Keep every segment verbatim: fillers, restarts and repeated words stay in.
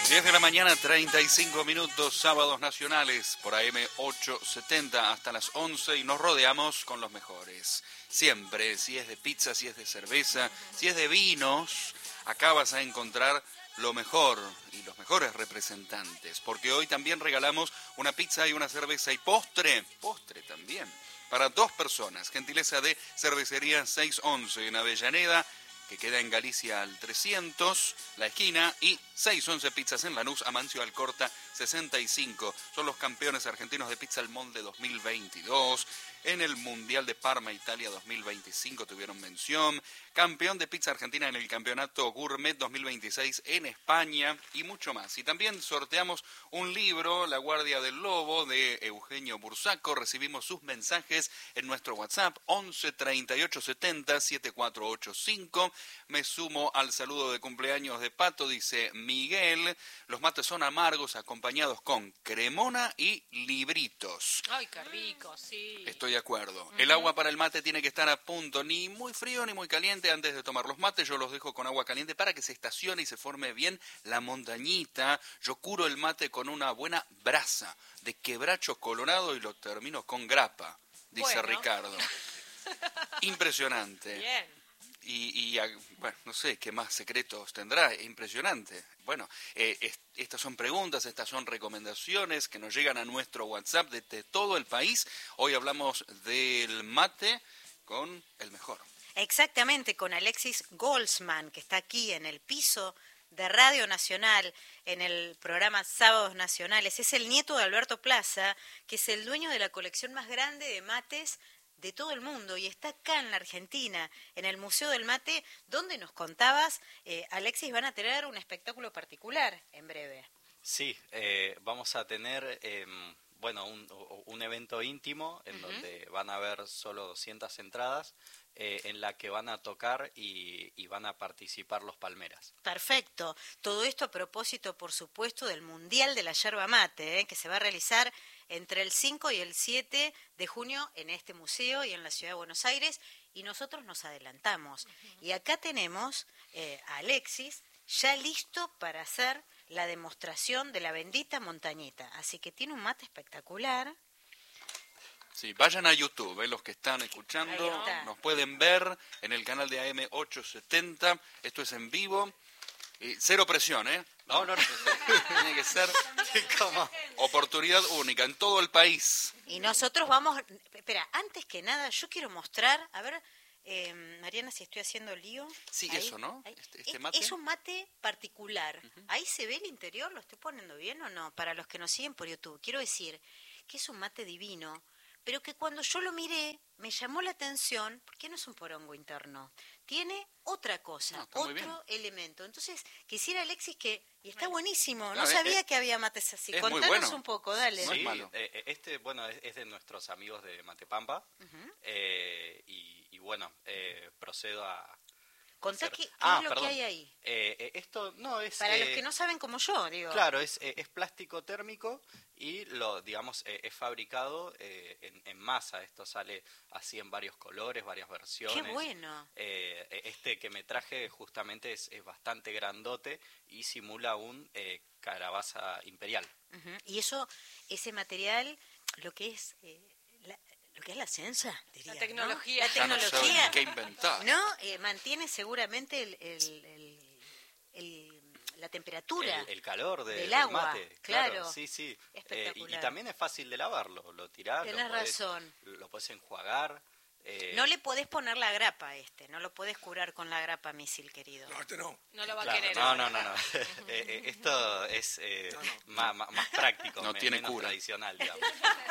diez de la mañana, treinta y cinco minutos, sábados nacionales por A M ochocientos setenta hasta las once y nos rodeamos con los mejores. Siempre, si es de pizza, si es de cerveza, si es de vinos, acá vas a encontrar lo mejor y los mejores representantes. Porque hoy también regalamos una pizza y una cerveza y postre, postre también, para dos personas. Gentileza de Cervecería seiscientos once en Avellaneda, que queda en Galicia al trescientos, la esquina, y seiscientos once Pizzas en Lanús, Amancio Alcorta sesenta y cinco. Son los campeones argentinos de Pizza al Molde dos mil veintidós. En el Mundial de Parma, Italia dos mil veinticinco tuvieron mención. Campeón de Pizza Argentina en el Campeonato Gourmet dos mil veintiséis en España y mucho más. Y también sorteamos un libro, La Guardia del Lobo, de Eugenio Bursaco. Recibimos sus mensajes en nuestro WhatsApp once treinta y ocho setenta setenta y cuatro ochenta y cinco. Me sumo al saludo de cumpleaños de Pato, dice Miguel. Los mates son amargos, acompañados con cremona y libritos. Ay, qué rico, sí. Estoy de acuerdo. Uh-huh. El agua para el mate tiene que estar a punto, ni muy frío ni muy caliente antes de tomar los mates. Yo los dejo con agua caliente para que se estacione y se forme bien la montañita. Yo curo el mate con una buena brasa de quebracho colorado y lo termino con grapa, dice bueno. Ricardo. Impresionante. Bien. Y, y, bueno, no sé qué más secretos tendrá, impresionante. Bueno, eh, es, estas son preguntas, estas son recomendaciones que nos llegan a nuestro WhatsApp desde todo el país. Hoy hablamos del mate con el mejor. Exactamente, con Alexis Goldsman, que está aquí en el piso de Radio Nacional, en el programa Sábados Nacionales. Es el nieto de Alberto Plaza, que es el dueño de la colección más grande de mates de todo el mundo, y está acá en la Argentina, en el Museo del Mate, donde nos contabas, eh, Alexis, van a tener un espectáculo particular en breve. Sí, eh, vamos a tener, eh, bueno, un, un evento íntimo en uh-huh. donde van a haber solo doscientas entradas, eh, en la que van a tocar y, y van a participar los Palmeras. Perfecto. Todo esto a propósito, por supuesto, del Mundial de la Yerba Mate, eh, que se va a realizar entre el cinco y el siete de junio en este museo y en la ciudad de Buenos Aires, y nosotros nos adelantamos. Uh-huh. Y acá tenemos eh, a Alexis ya listo para hacer la demostración de la bendita montañita. Así que tiene un mate espectacular. Sí, vayan a YouTube, eh, los que están escuchando, nos pueden ver en el canal de A M ochocientos setenta, esto es en vivo. Y cero presión, ¿eh? No, no, no. Tiene que ser como oportunidad única en todo el país. Y nosotros vamos... Espera, antes que nada, yo quiero mostrar... A ver, eh, Mariana, si estoy haciendo lío. Sí, ahí, eso, ¿no? Este, este es, mate. Es un mate particular. Uh-huh. Ahí se ve el interior, ¿lo estoy poniendo bien o no? Para los que nos siguen por YouTube. Quiero decir que es un mate divino, pero que cuando yo lo miré, me llamó la atención, porque no es un porongo interno, tiene otra cosa, no, otro elemento. Entonces, quisiera, Alexis, que... Y está buenísimo, no, no sabía es, que había mates así. Contanos bueno. un poco, dale. Sí, no es eh, este, bueno, es, es de nuestros amigos de Matepampa, uh-huh. eh, y, y bueno, eh, procedo a... Contá qué, qué ah, es lo perdón. que hay ahí. Eh, eh, esto no es... Para eh, los que no saben como yo, digo. Claro, es, eh, es plástico térmico y lo, digamos, eh, es fabricado eh, en, en masa. Esto sale así en varios colores, varias versiones. ¡Qué bueno! Eh, este que me traje justamente es, es bastante grandote y simula un eh, calabaza imperial. Uh-huh. Y eso, ese material, lo que es... Eh, la, lo que es la ciencia, diría, la tecnología, ¿no? La tecnología, no qué inventar. ¿No? Eh, mantiene seguramente el, el, el, el, la temperatura, el, el calor de, del agua, del mate, claro, claro, sí, sí. Espectacular. Eh, y, y también es fácil de lavarlo, lo tirás, tenés lo podés, razón, lo podés enjuagar. Eh... No le podés poner la grapa a este, no lo podés curar con la grapa misil, querido. No, este no. No lo va claro, a querer. No, no, no, no. eh, eh, esto es eh, no, no. Más, más, más práctico, no me, tiene menos cura. Tradicional, digamos.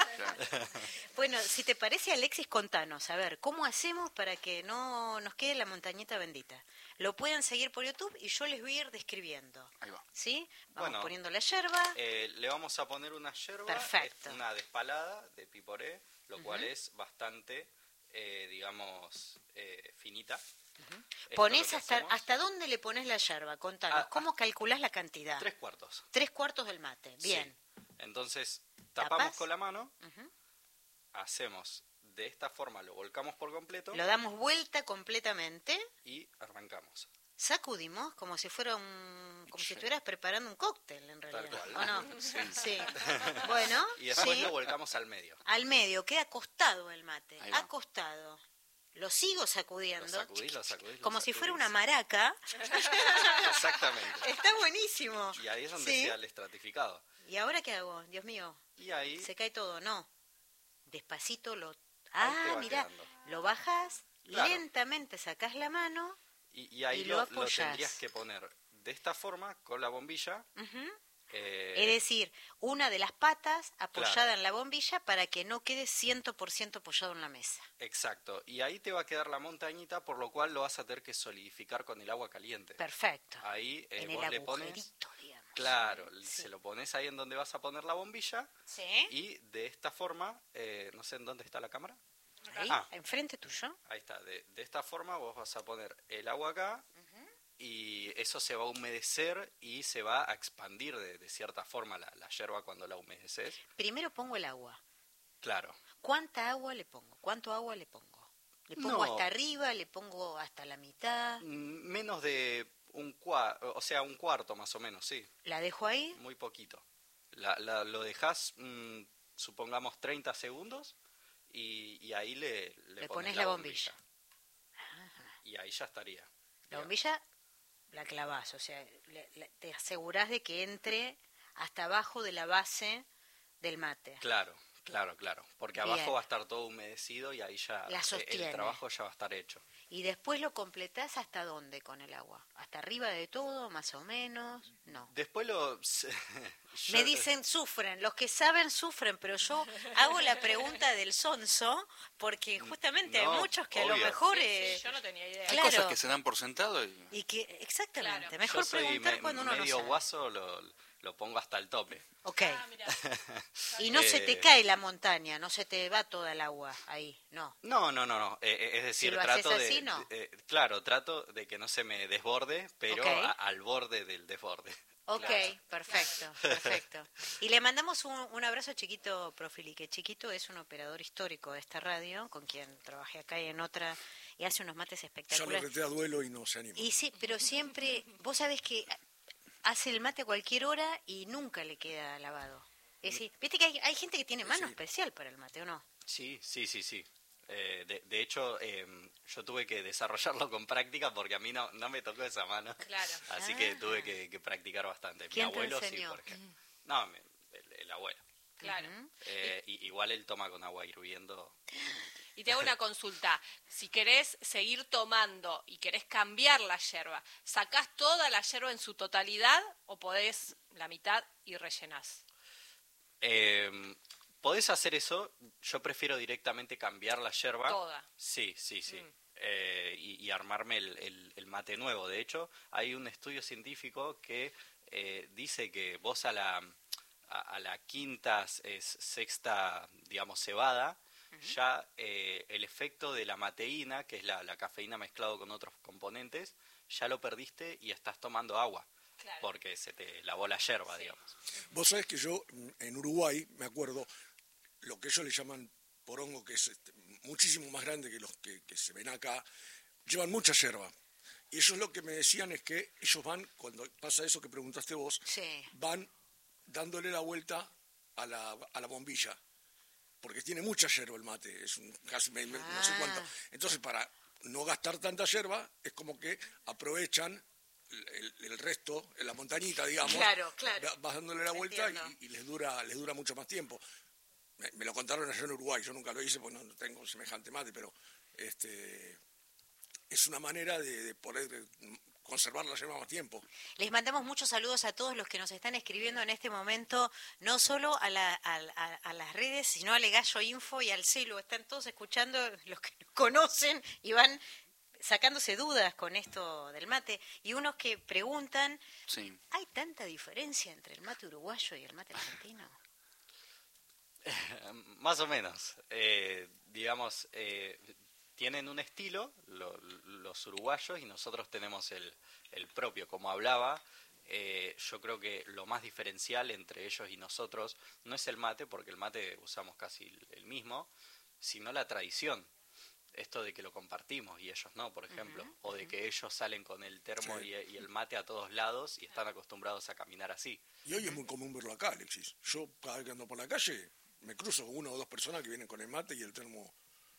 Bueno, si te parece, Alexis, contanos, a ver, ¿cómo hacemos para que no nos quede la montañita bendita? Lo pueden seguir por YouTube y yo les voy a ir describiendo. Ahí va. ¿Sí? Vamos bueno, poniendo la yerba. Eh, le vamos a poner una yerba. Perfecto. Una despalada de piporé, lo uh-huh. cual es bastante... Eh, digamos, eh, finita. Uh-huh. ¿Ponés hasta, hasta dónde le pones la yerba? Contanos, ah, ¿cómo ah, calculás la cantidad? Tres cuartos. Tres cuartos del mate, bien. Sí. Entonces, tapamos ¿Tapas? Con la mano, uh-huh. hacemos de esta forma, lo volcamos por completo. Lo damos vuelta completamente. Y arrancamos. sacudimos como si fuera un, como Sí. si estuvieras preparando un cóctel en realidad, cual. ¿o no? Sí. Sí. Bueno, Y después sí. lo volcamos al medio. Al medio, queda acostado el mate, Ahí va. acostado. Lo sigo sacudiendo, Lo sacudís, lo sacudís, lo como si fuera sacudís. una maraca. Exactamente. Está buenísimo. Y ahí es donde Sí. se da el estratificado. ¿Y ahora qué hago? Dios mío, Y ahí, se cae todo, no. Despacito lo... ahí te Ah, va mira, quedando. lo bajas, Claro. lentamente sacás la mano. Y, y ahí y lo lo, lo apoyás. tendrías que poner de esta forma, con la bombilla. Ujú. eh, Es decir, una de las patas apoyada Claro. en la bombilla para que no quede cien por ciento apoyado en la mesa. Exacto. Y ahí te va a quedar la montañita, por lo cual lo vas a tener que solidificar con el agua caliente. Perfecto. Ahí eh, en el vos le pones... agujerito, digamos. Claro, Sí. se lo pones ahí en donde vas a poner la bombilla. Sí. Y de esta forma, eh, no sé en dónde está la cámara. Ahí, Ah. enfrente tuyo. Ahí está. De, de esta forma vos vas a poner el agua acá y eso se va a humedecer y se va a expandir de, de cierta forma la, la yerba cuando la humedeces. Primero pongo el agua. Claro. ¿Cuánta agua le pongo? ¿Cuánto agua le pongo? ¿Le pongo No. hasta arriba? ¿Le pongo hasta la mitad? Mm, Menos de un cuarto, o sea, un cuarto más o menos, sí. ¿La dejo ahí? Muy poquito. La, la- lo dejas, mm, supongamos, treinta segundos y, y ahí le, le, Le pones pones la bombilla. Y ahí ya estaría. La Bien. bombilla la clavás, o sea, le- le- te asegurás de que entre hasta abajo de la base del mate. Claro, claro, claro. Porque Bien. abajo va a estar todo humedecido y ahí ya La eh, sostiene. el trabajo ya va a estar hecho. Y después lo completás hasta dónde con el agua. ¿Hasta arriba de todo, más o menos? No. Después lo... yo- Me dicen sufren, los que saben sufren, pero yo hago la pregunta del sonso porque justamente No, hay muchos que a lo obvio. mejor... Sí, eh, sí, yo no tenía idea. Hay Claro. cosas que se dan por sentado y... Y que, exactamente, Claro. mejor yo soy preguntar me- cuando uno no medio sabe. guaso, lo, lo pongo hasta el tope. Ok, Ah, mira. y no se Eh, te cae la montaña, no se te va toda el agua ahí, no. No, no, no, no. Eh, eh, es decir, Si lo trato haces de, así, no. de- eh, claro, trato de que no se me desborde, pero Ok. a- al borde del desborde. Ok, Claro. perfecto, perfecto. Y le mandamos un, un abrazo chiquito, Profili, que Chiquito es un operador histórico de esta radio, con quien trabajé acá y en otra, y hace unos mates Ya lo espectaculares. reté a duelo y no se anima. Y sí, pero siempre, vos sabés que hace el mate a cualquier hora y nunca le queda lavado. Es decir, viste que hay, hay gente que tiene mano Sí. especial para el mate, ¿o no? Sí, sí, sí, sí. Eh, de, de hecho, eh, yo tuve que desarrollarlo con práctica porque a mí no, no me tocó esa mano. Claro. Así Ah. que tuve que, que practicar bastante. Mi ¿Quién te abuelo sí, enseñó? por ejemplo. No, me- el, el abuelo. Claro. Ujú. Eh, y- igual él toma con agua hirviendo. Y te hago una consulta. Si querés seguir tomando y querés cambiar la yerba, ¿sacás toda la yerba en su totalidad o podés la mitad y rellenás? Eh, ¿Podés hacer eso? Yo prefiero directamente cambiar la yerba. Toda. Sí, sí, sí. Mm. Eh, y, y armarme el, el- el mate nuevo. De hecho, hay un estudio científico que eh, dice que vos a la, a, a la quinta, es, sexta, digamos, cebada, ya eh, el efecto de la mateína, que es la, la cafeína mezclado con otros componentes, ya lo perdiste y estás tomando agua. Claro. Porque se te lavó la yerba, Sí. digamos. Vos sabés que yo mm, en Uruguay, me acuerdo, lo que ellos le llaman porongo, que es este, muchísimo más grande que los que, que se ven acá, llevan mucha yerba. Y ellos lo que me decían es que ellos van, cuando pasa eso que preguntaste vos, Sí. van dándole la vuelta a la, a la bombilla. Porque tiene mucha yerba el mate, es un, casi me- me- no sé Ah. cuánto. Entonces, para no gastar tanta yerba, es como que aprovechan el, el- el resto, en la montañita, digamos. Claro, claro. Va- Vas dándole la vuelta Entiendo. y, y les dura les dura mucho más tiempo. Me, me lo contaron allá en Uruguay, yo nunca lo hice porque no, no tengo semejante mate, pero este es una manera de, de poder eh, conservar la yerba más tiempo. Les mandamos muchos saludos a todos los que nos están escribiendo en este momento, no solo a, la- a- a- a las redes, sino a Legallo Info y al celu. Están todos escuchando, los que nos conocen y van sacándose dudas con esto del mate. Y unos que preguntan, Sí. ¿hay tanta diferencia entre el mate uruguayo y el mate argentino? Más o menos. Eh, digamos, eh, tienen un estilo, lo- los uruguayos, y nosotros tenemos el, el propio. Como hablaba, eh, yo creo que lo más diferencial entre ellos y nosotros no es el mate, porque el mate usamos casi el, el mismo, sino la tradición. esto de que lo compartimos y ellos no, por ejemplo, Uh-huh, o de uh-huh. que ellos salen con el termo Sí. y, y el mate a todos lados y están acostumbrados a caminar así. Y hoy es muy común verlo acá, Alexis. Yo cada vez que ando por la calle me cruzo con una o dos personas que vienen con el mate y el termo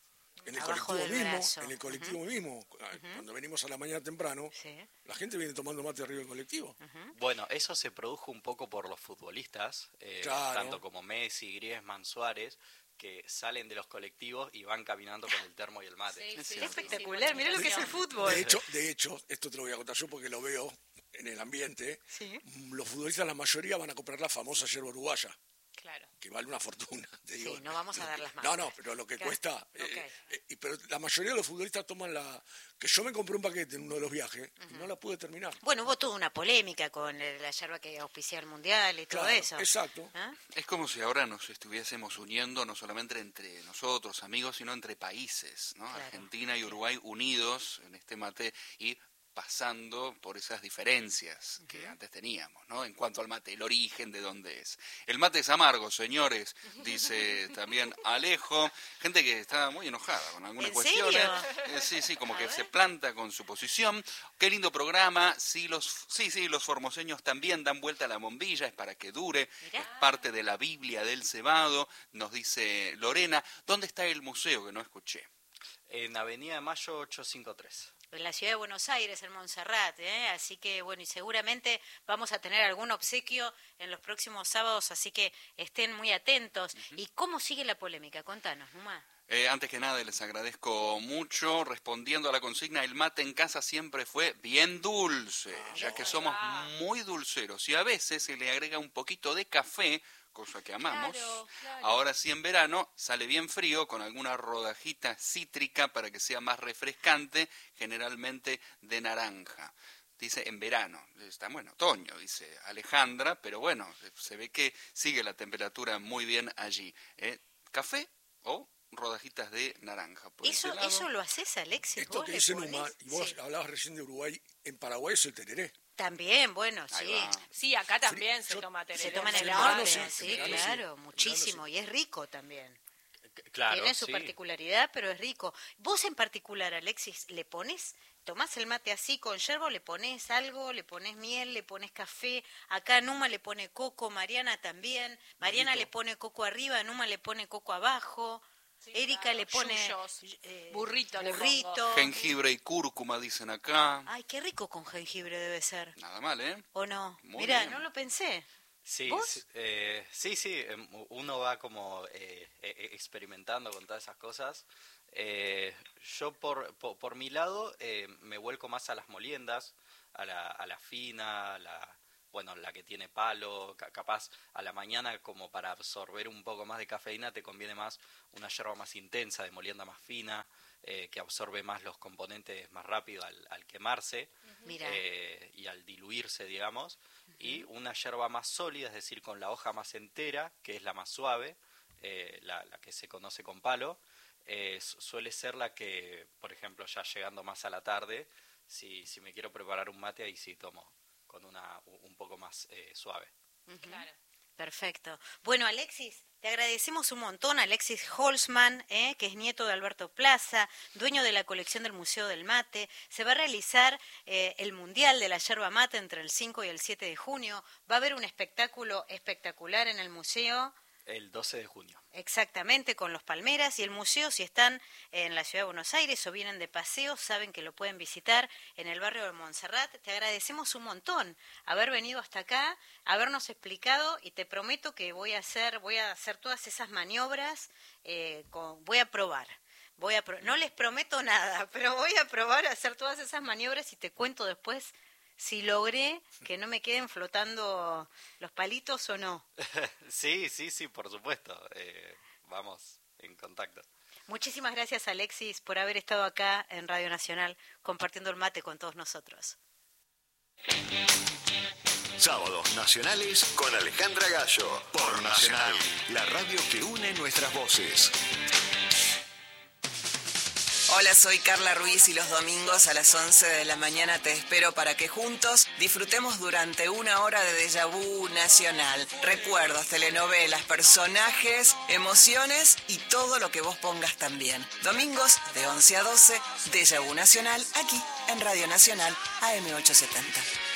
en el Abajo colectivo del mismo, brazo. en el colectivo mismo. Cuando venimos a la mañana temprano, Sí. la gente viene tomando mate arriba del colectivo. Bueno, eso se produjo un poco por los futbolistas, eh, Claro. tanto como Messi, Griezmann, Suárez, que salen de los colectivos y van caminando con el termo y el mate. Sí, sí, sí, Espectacular, sí, mirá lo que es el fútbol. De hecho, de hecho, esto te lo voy a contar yo porque lo veo en el ambiente. Sí. Los futbolistas, la mayoría, van a comprar la famosa yerba uruguaya, Claro. que vale una fortuna. Te digo. Sí, no vamos a dar las No, marcas. no, pero lo que Claro. cuesta. eh, Ok. eh, y- pero la mayoría de los futbolistas toman la. Que yo me compré un paquete en uno de los viajes y no la pude terminar. Bueno, hubo toda una polémica con el- la yerba que auspicia el Mundial y todo Claro, eso. exacto. ¿Ah? Es como si ahora nos estuviésemos uniendo no solamente entre nosotros, amigos, sino entre países, ¿no? Claro. Argentina y Uruguay unidos en este mate y pasando por esas diferencias que antes teníamos, ¿no? En cuanto al mate, el origen de dónde es. El mate es amargo, señores, dice también Alejo. Gente que está muy enojada con algunas ¿En cuestiones. serio? Eh, sí, sí, como A que ver. se planta con su posición. Qué lindo programa. Sí, los, sí, sí, los formoseños también dan vuelta a la bombilla, es para que dure. Mirá. Es parte de la Biblia del cebado, nos dice Lorena. ¿Dónde está el museo que no escuché? En Avenida de Mayo ochocientos cincuenta y tres. En la ciudad de Buenos Aires, en Montserrat, ¿eh? Así que, bueno, y seguramente vamos a tener algún obsequio en los próximos sábados, así que estén muy atentos. ¿Y cómo sigue la polémica? Contanos, Numa. Eh, antes que nada, les agradezco mucho. Respondiendo a la consigna, el mate en casa siempre fue bien dulce, ya que somos muy dulceros y a veces se le agrega un poquito de café, cosa que amamos. Claro, claro. Ahora sí, en verano sale bien frío con alguna rodajita cítrica para que sea más refrescante, generalmente de naranja. Dice en verano, estamos en otoño, dice Alejandra, pero bueno, se ve que sigue la temperatura muy bien allí. ¿Eh? ¿Café o rodajitas de naranja? Por ¿Eso, ese lado, ¿Eso lo haces, Alexis? Esto ¿Vos que le dice ponés? Numa, y vos Sí. hablabas recién de Uruguay, en Paraguay es el tereré. También, bueno, Ahí sí. va. Sí, acá también se yo- toma Se tereré. toma en el En verano norte, sí, sí, en verano sí, claro, en muchísimo. verano Y es rico también. Claro, Tiene su sí. particularidad, pero es rico. Vos en particular, Alexis, ¿le pones, tomás el mate así con yerba, o le pones algo, le pones miel, le pones café? Acá Numa le pone coco, Mariana también. Mariana Rico. le pone coco arriba, Numa le pone coco abajo. Sí, Erika claro, le pone yuyos, eh, burrito le burrito. pongo. jengibre y cúrcuma, dicen acá. Ay, qué rico con jengibre debe ser. Nada mal, ¿eh? ¿O no? Muy Mirá, bien. no lo pensé. Sí, ¿Vos? sí, eh, sí, sí, em, uno va como eh, eh, experimentando con todas esas cosas. Eh, yo por, por, por mi lado eh, me vuelco más a las moliendas, a la, a la fina, a la, bueno, la que tiene palo, ca- capaz a la mañana como para absorber un poco más de cafeína te conviene más una yerba más intensa, de molienda más fina, eh, que absorbe más los componentes más rápido al, al quemarse. Mira. Eh, y al diluirse, digamos, y una yerba más sólida, es decir, con la hoja más entera, que es la más suave, eh, la, la que se conoce con palo, eh, su- suele ser la que, por ejemplo, ya llegando más a la tarde, si, si me quiero preparar un mate, ahí sí tomo con una u- un poco más eh, suave. Claro. Perfecto. Bueno, Alexis, te agradecemos un montón. Alexis Holzman, ¿eh? que es nieto de Alberto Plaza, dueño de la colección del Museo del Mate. Se va a realizar eh, el Mundial de la Yerba Mate entre el cinco y el siete de junio. Va a haber un espectáculo espectacular en el museo. El doce de junio. Exactamente, con los palmeras y el museo, si están en la ciudad de Buenos Aires o vienen de paseo, saben que lo pueden visitar en el barrio de Montserrat. Te agradecemos un montón haber venido hasta acá, habernos explicado, y te prometo que voy a hacer, voy a hacer todas esas maniobras, eh, con, voy a probar. Voy a pro- no les prometo nada, pero voy a probar a hacer todas esas maniobras y te cuento después si logré que no me queden flotando los palitos o no. Sí, sí, sí, por supuesto. Eh, vamos en contacto. Muchísimas gracias, Alexis, por haber estado acá en Radio Nacional compartiendo el mate con todos nosotros. Sábados Nacionales con Alejandra Gallo. Por Nacional, la radio que une nuestras voces. Hola, soy Carla Ruiz y los domingos a las once de la mañana te espero para que juntos disfrutemos durante una hora de Déjà Vu Nacional. Recuerdos, telenovelas, personajes, emociones y todo lo que vos pongas también. Domingos de once a doce, Déjà Vu Nacional, aquí en Radio Nacional A M ochocientos setenta.